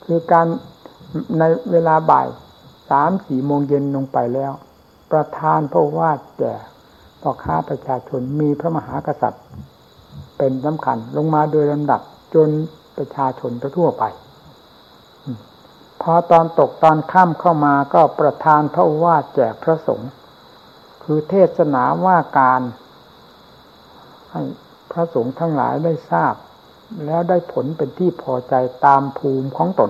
คือการในเวลาบ่าย 3-4 โมงเย็นลงไปแล้วประธานพระโอวาทแก่พ่อค้าประชาชนมีพระมหากษัตริย์เป็นสำคัญลงมาโดยลำดับจนประชาชนทั่วไปพอตอนตกตอนค่ำเข้ามาก็ประทานพระโอวาทแก่พระสงฆ์คือเทศนาว่าการให้พระสงฆ์ทั้งหลายได้ทราบแล้วได้ผลเป็นที่พอใจตามภูมิของตน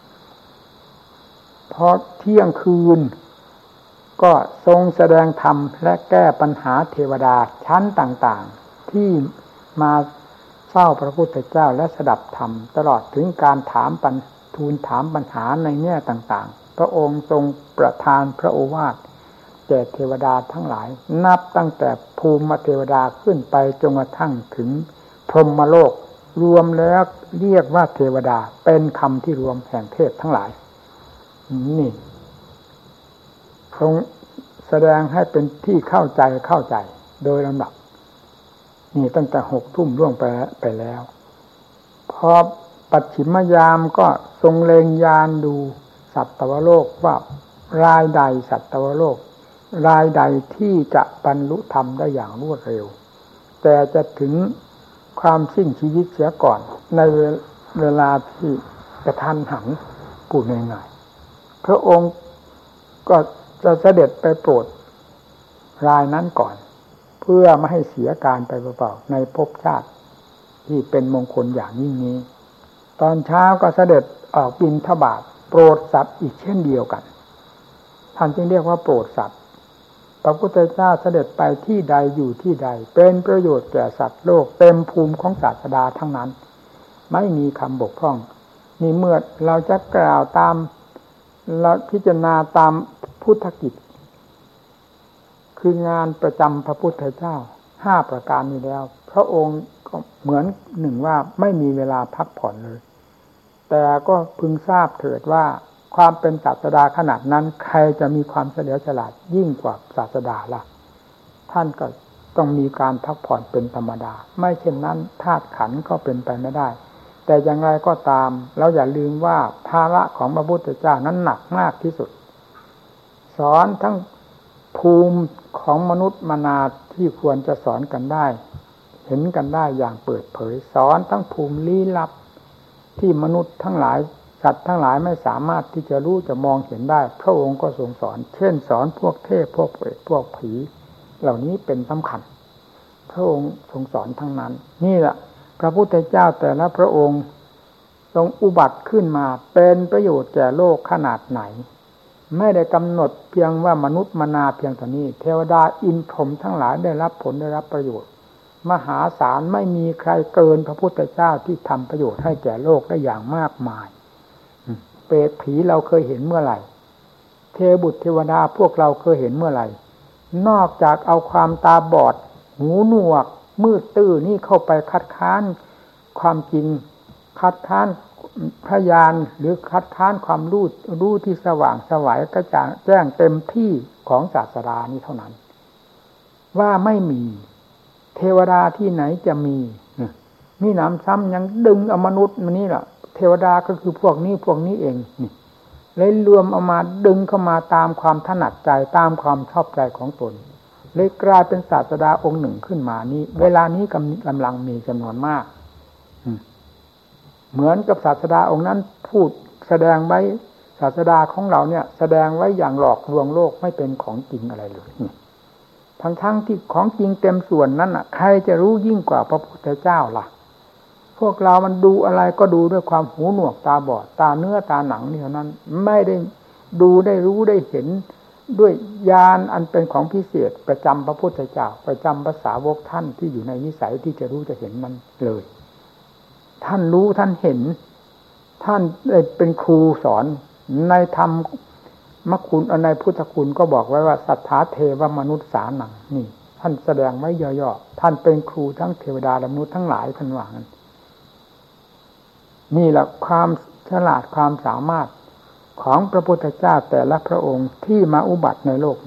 พอเที่ยงคืนก็ทรงแสดงธรรมและแก้ปัญหาเทวดาชั้นต่างๆที่มาเฝ้าพระพุทธเจ้าและสดับธรรมตลอดถึงการทูลถามปัญหาในแง่ต่างๆพระองค์ทรงประทานพระโอวาทแก่เทวดาทั้งหลายนับตั้งแต่ภูมิเทวดาขึ้นไปจนกระทั่งถึงพรหมโลกรวมแล้วเรียกว่าเทวดาเป็นคำที่รวมแห่งเทพทั้งหลายนี่ทรงแสดงให้เป็นที่เข้าใจโดยลำดับนี่ตั้งแต่6 ทุ่มล่วงไปแล้วพอปัจฉิมยามก็ทรงเล็งยานดูสัตวโลกว่ารายใดสัตวโลกรายใดที่จะบรรลุธรรมได้อย่างรวดเร็วแต่จะถึงความสิ้นชีวิตเสียก่อนในเวลาที่กระทันหันพูดง่ายๆพระองค์ก็จะเสด็จไปโปรดรายนั้นก่อนเพื่อไม่ให้เสียการไปเปล่าๆในภพชาติที่เป็นมงคลอย่างยิ่งนี้ตอนเช้าก็เสด็จออกบิณฑบาตโปรดสัตว์อีกเช่นเดียวกันท่านจึงเรียกว่าโปรดสัตว์พระพุทธเจ้าเสด็จไปที่ใดอยู่ที่ใดเป็นประโยชน์แก่สัตว์โลกเต็มภูมิของศาสดาทั้งนั้นไม่มีคำบกพร่องนี่เมื่อเราจะกล่าวตามเราพิจารณาตามพุทธกิจคืองานประจำพระพุทธเจ้า5 ประการนี้แล้วพระองค์ก็เหมือนหนึ่งว่าไม่มีเวลาพักผ่อนเลยแต่ก็พึงทราบเถิดว่าความเป็นศาสดาขนาดนั้นใครจะมีความเฉลียวฉลาดยิ่งกว่าศาสดาล่ะท่านก็ต้องมีการพักผ่อนเป็นธรรมดาไม่เช่นนั้นธาตุขันธ์ก็เป็นไปไม่ได้แต่อย่างไรก็ตามเราอย่าลืมว่าภาระของพระพุทธเจ้านั้นหนักมากที่สุดสอนทั้งภูมิของมนุษย์มนาที่ควรจะสอนกันได้เห็นกันได้อย่างเปิดเผยสอนทั้งภูมิลี้ลับที่มนุษย์ทั้งหลายสัตว์ทั้งหลายไม่สามารถที่จะรู้จะมองเห็นได้พระองค์ก็ทรงสอนเช่นสอนพวกเทพพวกเปรตพวกผีเหล่านี้เป็นสำคัญพระองค์ทรงสอนทั้งนั้นนี่แหละพระพุทธเจ้าแต่ละพระองค์ทรงอุบัติขึ้นมาเป็นประโยชน์แก่โลกขนาดไหนไม่ได้กำหนดเพียงว่ามนุษย์มนาเพียงเท่านี้เทวดาอินทร์พรหมทั้งหลายได้รับผลได้รับประโยชน์มหาศาลไม่มีใครเกินพระพุทธเจ้าที่ทำประโยชน์ให้แก่โลกได้อย่างมากมายเปรตผีเราเคยเห็นเมื่อไหร่เทบุตรเทวดาพวกเราเคยเห็นเมื่อไหร่นอกจากเอาความตาบอดหูหนวกมืดตื้อนี่เข้าไปคัดค้านความจริงคัดค้านพยานหรือคัดค้านความรู้ที่สว่างไสวกระจ่างแจ้งเต็มที่ของศาสดานี้เท่านั้นว่าไม่มีเทวดาที่ไหนจะมีมีหนำซ้ำยังดึงเอามนุษย์มานี่แหละเทวดาก็คือพวกนี้เองนี่เลยรวมเอามาดึงเข้ามาตามความถนัดใจตามความชอบใจของตนเลยกลายเป็นศาสดาองค์หนึ่งขึ้นมานี้เวลานี้กำลังมีจำนวนมากเหมือนกับศาสดาองค์นั้นพูดแสดงไว้ศาสดาของเราเนี่ยแสดงไว้อย่างหลอกลวงโลกไม่เป็นของจริงอะไรเลยทั้งที่ของจริงเต็มส่วนนั้นน่ะใครจะรู้ยิ่งกว่าพระพุทธเจ้าล่ะพวกเรามันดูอะไรก็ดูด้วยความหูหนวกตาบอดตาเนื้อตาหนังนี่เท่านั้นไม่ได้ดูได้รู้ได้เห็นด้วยญาณอันเป็นของพิเศษประจำพระพุทธเจ้าประจำภาษาวกท่านที่อยู่ในนิสัยที่จะรู้จะเห็นมันเลยท่านรู้ท่านเห็นท่านได้เป็นครูสอนในธรรมมคุณในพุทธคุณก็บอกไว้ว่าสัทธาเทวมนุษย์สานังนี่ท่านแสดงไว้ย่อๆท่านเป็นครูทั้งเทวดาและมนุษย์ทั้งหลายท่านว่างั้นนี่แหละความฉลาดความสามารถของพระพุทธเจ้าแต่ละพระองค์ที่มาอุบัติในโลก